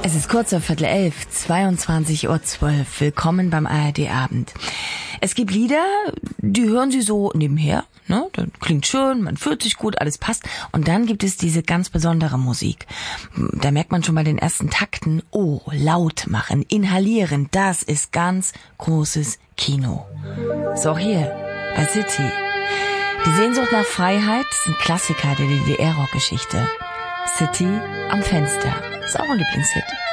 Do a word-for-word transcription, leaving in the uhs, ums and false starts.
Es ist kurz vor Viertel elf, zweiundzwanzig Uhr zwölf. Willkommen beim A R D-Abend. Es gibt Lieder, die hören Sie so nebenher, ne? Das klingt schön, man fühlt sich gut, alles passt. Und dann gibt es diese ganz besondere Musik. Da merkt man schon bei den ersten Takten, oh, laut machen, inhalieren, das ist ganz großes Kino. So auch hier bei City. Die Sehnsucht nach Freiheit ist ein Klassiker der D D R-Rock-Geschichte. City am Fenster. Ist auch ein Lieblingshit.